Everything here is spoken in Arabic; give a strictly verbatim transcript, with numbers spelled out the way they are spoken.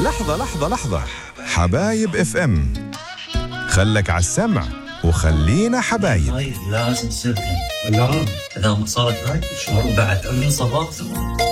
لحظة لحظة لحظة، حبايب اف ام، خلك على السمع وخلينا حبايب. لازم سلكن والله إذا ما صارت هاي شلون بعد عمري صباح